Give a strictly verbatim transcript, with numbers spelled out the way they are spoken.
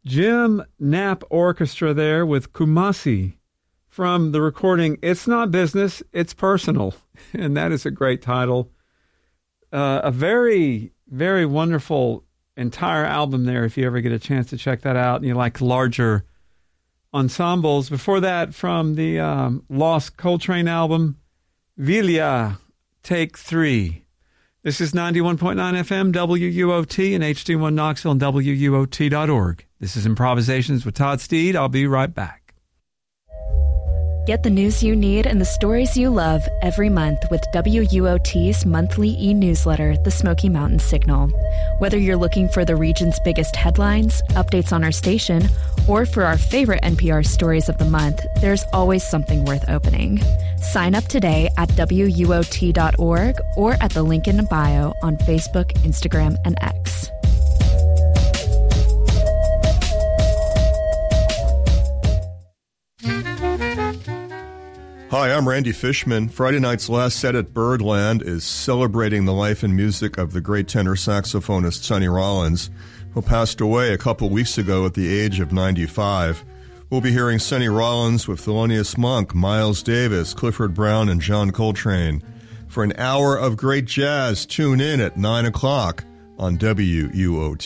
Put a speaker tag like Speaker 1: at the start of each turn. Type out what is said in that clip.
Speaker 1: Jim Knapp Orchestra there with Kumasi from the recording It's Not Business, It's Personal. And that is a great title. Uh, a very, very wonderful entire album there if you ever get a chance to check that out and you like larger ensembles. Before that, from the um, Lost Coltrane album, Villa, Take Three. This is ninety-one point nine F M, W U O T, and H D one Knoxville, and W U O T dot org. This is Improvisations with Todd Steed. I'll be right back.
Speaker 2: Get the news you need and the stories you love every month with W U O T's monthly e-newsletter, The Smoky Mountain Signal. Whether you're looking for the region's biggest headlines, updates on our station, or for our favorite N P R stories of the month, there's always something worth opening. Sign up today at W U O T dot org or at the link in the bio on Facebook, Instagram, and X.
Speaker 3: Hi, I'm Randy Fishman. Friday night's last set at Birdland is celebrating the life and music of the great tenor saxophonist Sonny Rollins, who passed away a couple weeks ago at the age of ninety-five. We'll be hearing Sonny Rollins with Thelonious Monk, Miles Davis, Clifford Brown, and John Coltrane. For an hour of great jazz, tune in at nine o'clock on W U O T.